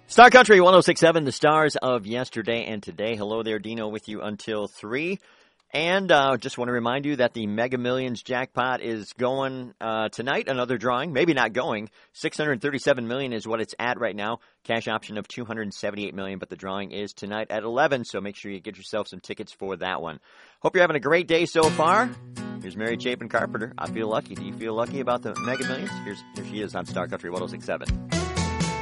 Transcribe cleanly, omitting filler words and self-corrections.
Star Country 106.7, the stars of yesterday and today. Hello there, Dino, with you until 3. And just want to remind you that the Mega Millions jackpot is going tonight, another drawing. Maybe not going. $637 million is what it's at right now. Cash option of $278 million, but the drawing is tonight at 11, so make sure you get yourself some tickets for that one. Hope you're having a great day so far. Here's Mary Chapin Carpenter. I feel lucky. Do you feel lucky about the Mega Millions? Here she is on Star Country 106.7.